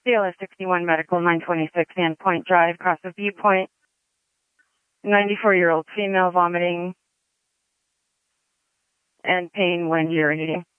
CLS 61 Medical 926 Sandpoint Drive, across the Viewpoint. 94-year-old female vomiting and pain when urinating.